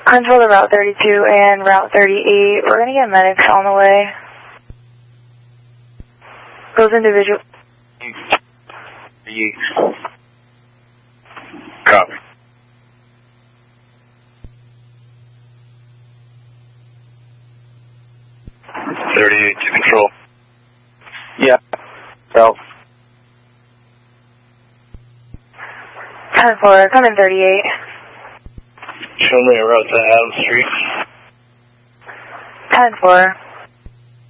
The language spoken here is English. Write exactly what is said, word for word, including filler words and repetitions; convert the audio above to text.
Control to Route thirty-two and Route thirty-eight. We're going to get medics on the way. Those individuals. Copy. thirty-eight to control. Yeah. So. ten four, come in thirty-eight. Show me a route to Adams Street. ten four.